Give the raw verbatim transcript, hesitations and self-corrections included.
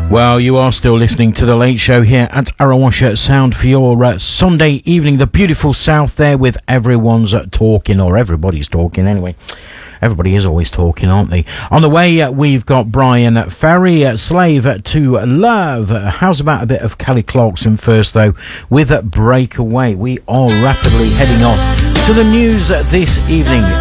Well, you are still listening to The Late Show here at Arrowasher Sound for your uh, Sunday evening. The beautiful South there with everyone's uh, talking, or everybody's talking anyway. Everybody is always talking, aren't they? On the way, uh, we've got Brian Ferry, uh, Slave to Love. Uh, how's about a bit of Kelly Clarkson first, though, with uh, Breakaway? We are rapidly heading on to the news uh, this evening.